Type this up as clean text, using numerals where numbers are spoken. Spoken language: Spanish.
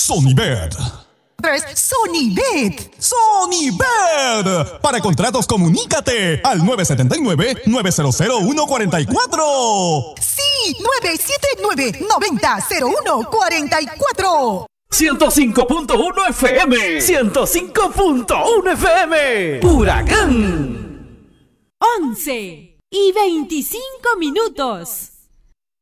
Sonibet. 3. Sonibet. Sonibet. Para contratos, comunícate al 979-900-144. Sí, 979-90-0144. 105.1 FM. 105.1 FM. Huracán. 11:25.